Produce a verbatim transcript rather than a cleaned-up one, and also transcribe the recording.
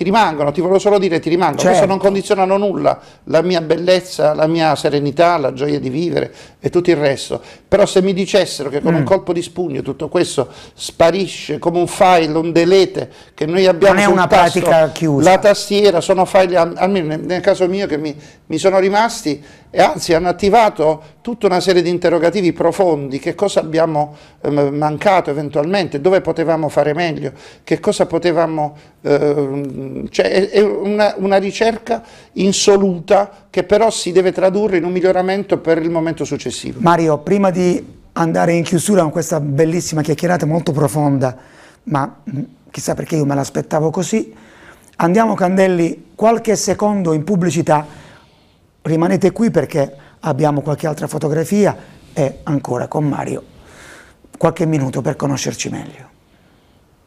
ti rimangono, ti volevo solo dire ti rimangono, certo. Questo non condizionano nulla, la mia bellezza, la mia serenità, la gioia di vivere e tutto il resto, però se mi dicessero che con mm. un colpo di spugno tutto questo sparisce come un file, un delete che noi abbiamo non è sul una tasto, pratica chiusa, la tastiera, sono file, almeno nel, nel caso mio che mi, mi sono rimasti e anzi hanno attivato tutta una serie di interrogativi profondi, che cosa abbiamo eh, mancato eventualmente, dove potevamo fare meglio, che cosa potevamo, eh, cioè è, è una, una ricerca insoluta che però si deve tradurre in un miglioramento per il momento successivo. Mario, prima di andare in chiusura con questa bellissima chiacchierata molto profonda, ma chissà perché io me l'aspettavo così, andiamo Candelli qualche secondo in pubblicità. Rimanete qui perché abbiamo qualche altra fotografia e ancora con Mario qualche minuto per conoscerci meglio.